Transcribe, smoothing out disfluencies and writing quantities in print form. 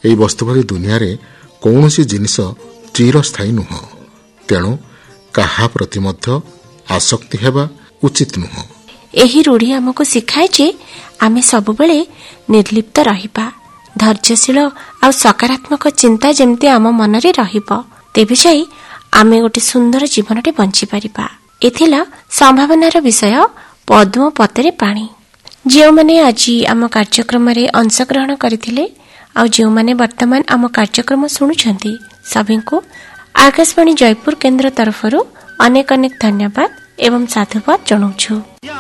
ଏହି ବସ୍ତୁବାଦୀ ଦୁନିଆରେ କୌଣସି ଜିନିଷ ଚିରସ୍ଥାୟୀ ନୁହଁ। ତେଣୁ କାହା ପ୍ରତି ମଧ୍ୟ ଆସକ୍ତି ହେବା ଉଚିତ ନୁହଁ। ଏହି ରୂଢ଼ି ଆମକୁ ଶିଖାଏ ଯେ ଆମେ ସବୁବେଳେ ନିର୍ଲିପ୍ତ ରହିବା, ଧୈର୍ଯ୍ୟଶୀଳ ଆଉ ସକାରାତ୍ମକ ଚିନ୍ତା ଯେମିତି ଆମ ମନରେ ରହିବ, ତେବେ ଯାଇ ଆମେ ଗୋଟେ ସୁନ୍ଦର ଜୀବନଟେ ବଞ୍ଚିପାରିବା। ଏଥିଲା ସମ୍ଭାବନାର ବିଷୟ ପଦ୍ମ ପତରେ ପାଣି। ଯେଉଁମାନେ ଆଜି ଆମ କାର୍ଯ୍ୟକ୍ରମରେ ଅଂଶଗ୍ରହଣ କରିଥିଲେ ଆଉ ଯେଉଁମାନେ ବର୍ତ୍ତମାନ ଆମ କାର୍ଯ୍ୟକ୍ରମ ଶୁଣୁଛନ୍ତି, ସଭିଙ୍କୁ ଆକାଶବାଣୀ ଜୟପୁର କେନ୍ଦ୍ର ତରଫରୁ ଅନେକ ଅନେକ ଧନ୍ୟବାଦ ଏବଂ ସାଧୁବାଦ ଜଣାଉଛୁ।